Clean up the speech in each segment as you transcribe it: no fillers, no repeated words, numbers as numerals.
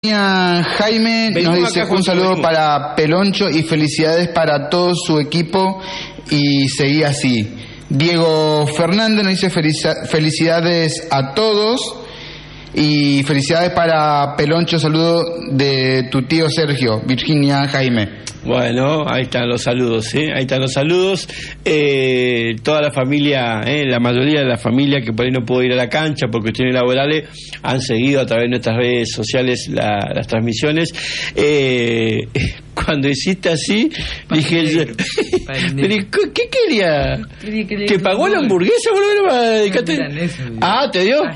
Jaime nos dice un saludo para Peloncho y felicidades para todo su equipo y seguí así. Diego Fernández nos dice felicidades a todos y felicidades para Peloncho, saludo de tu tío Sergio, Virginia Jaime. Bueno, ahí están los saludos, ahí están los saludos. Toda la familia, la mayoría de la familia que por ahí no pudo ir a la cancha por cuestiones laborales, han seguido a través de nuestras redes sociales las transmisiones. Cuando hiciste así, dije, ¿qué quería? ¿Te pagó la hamburguesa, boludo? Ah, ¿te dio?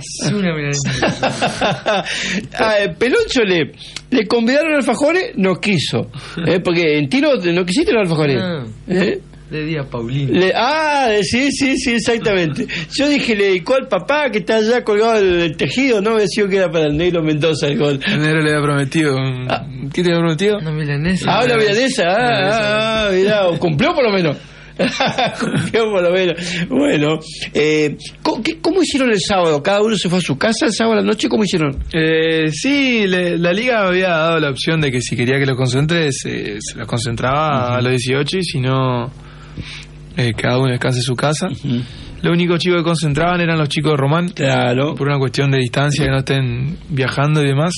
Peloncho le convidaron alfajores, no quiso, porque en Tiro no quisiste los alfajores. Le di a Paulino. Sí, exactamente. Yo dije, le dedicó al papá que está allá colgado el tejido, ¿no? Me decía que era para el negro Mendoza. El negro le había prometido. ¿Qué te había prometido? Una milanesa. Una milanesa. Mirá, cumplió por lo menos. Cumplió por lo menos. Bueno, ¿cómo hicieron el sábado? ¿Cada uno se fue a su casa el sábado a la noche? ¿Cómo hicieron? Sí, la liga había dado la opción de que si quería que los concentre, se los concentraba a los 18 y si no, cada uno descanse en su casa. Los únicos chicos que concentraban eran los chicos de Román. Claro. Por una cuestión de distancia, que no estén viajando y demás.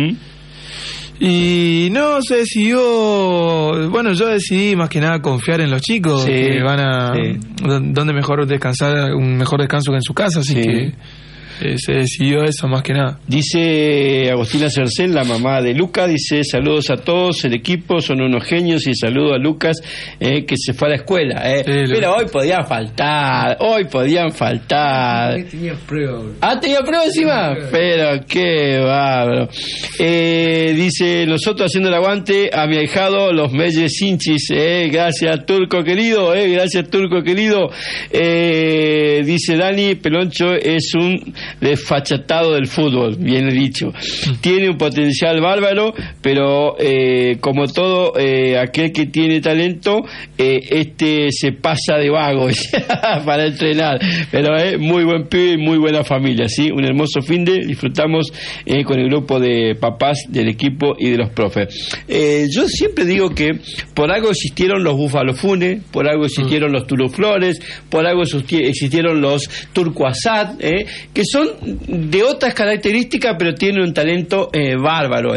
Y no, se decidió, bueno, yo decidí más que nada confiar en los chicos, que van a donde mejor descansar, un mejor descanso que en su casa, así que se decidió eso más que nada. Dice Agostina Cercel, la mamá de Lucas, dice saludos a todos, el equipo son unos genios y saludo a Lucas que se fue a la escuela, pero hoy podían faltar. Tenía prueba, bro. ¿Tenía prueba encima? Pero qué bárbaro. Dice, nosotros haciendo el aguante a mi ahijado, los Meyes Hinchis, gracias Turco querido, gracias Turco querido. Dice Dani, Peloncho es un desfachatado del fútbol, bien dicho. Tiene un potencial bárbaro, pero como todo aquel que tiene talento, se pasa de vago para entrenar. Pero muy buen pibe y muy buena familia, ¿sí? Un hermoso finde, disfrutamos con el grupo de papás del equipo y de los profes. Yo siempre digo que por algo existieron los Búfalo Funes, por algo existieron los Turuflores, por algo existieron los Turco Asad, que son de otras características, pero tienen un talento bárbaro,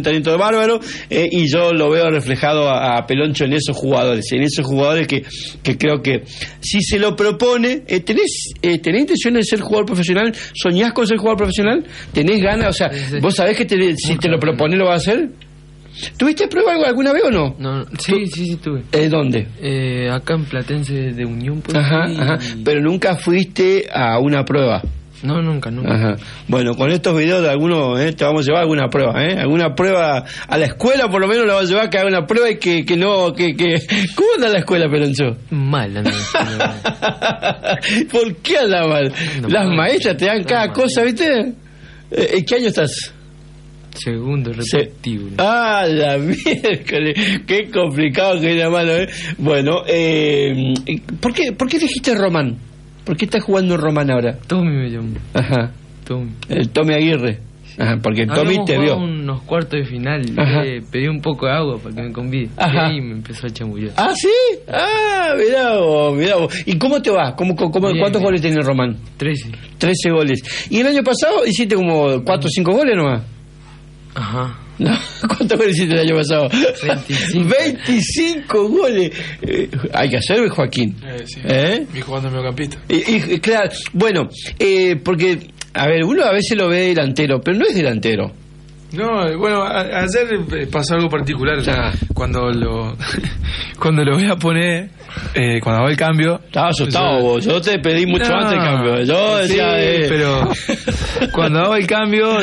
y yo lo veo reflejado a Peloncho en esos jugadores que creo que si se lo propone, ¿tenés intención de ser jugador profesional? ¿Soñás con ser jugador profesional? ¿Tenés ganas? O sea, ¿vos sabés que si te lo propone lo vas a hacer? ¿Tuviste prueba alguna vez o no? No, sí tuve. ¿Dónde? Acá en Platense de Unión. Pero nunca fuiste a una prueba. No, nunca. Bueno, con estos videos de algunos te vamos a llevar alguna prueba, alguna prueba a la escuela, por lo menos la vamos a llevar, que haga una prueba y que ¿cómo anda la escuela, Peloncho? Mal anda. ¿Por qué anda mal? Las maestras te dan cada cosa, ¿viste? ¿En qué año estás? Segundo repetitivo. La miércoles, qué complicado que era malo, Bueno, ¿por qué dijiste Román? ¿Por qué estás jugando en Román ahora? Tommy me llamó. Tommy. El Tommy Aguirre. Porque Tommy te vio. Unos cuartos de final. Pedí un poco de agua para que me convide. Y ahí me empezó a chamullar. ¿Ah, sí? Mirá vos. ¿Y cómo te va? ¿Cuántos goles tiene Román? 13 goles. ¿Y el año pasado hiciste como 4 o 5 goles nomás? No, ¿cuántos goles hiciste el año pasado? 25 goles. Hay que hacerlo, Joaquín. Y jugando en mediocampista. Y claro, bueno, porque, a ver, uno a veces lo ve delantero, pero no es delantero. No, bueno, ayer pasó algo particular. Cuando lo voy a poner, cuando hago el cambio. Estaba asustado vos, yo te pedí mucho antes el cambio. Yo decía. Pero cuando hago el cambio,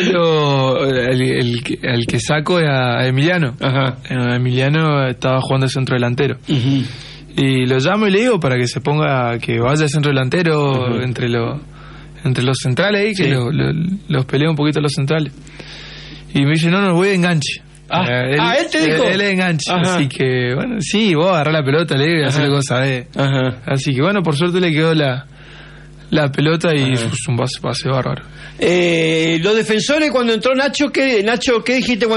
el que saco es a Emiliano. Emiliano estaba jugando de centro delantero. Y lo llamo y le digo para que se ponga, que vaya de centro delantero entre los centrales ahí, que los pelea un poquito los centrales. Y me dice, no, voy de enganche. Él te dijo. Él es enganche. Así que, bueno, sí, vos agarrá la pelota, le digo y hacé lo que vos sabés. Así que, bueno, por suerte le quedó la pelota y un pase bárbaro. Los defensores, cuando entró Nacho, ¿qué dijiste cuando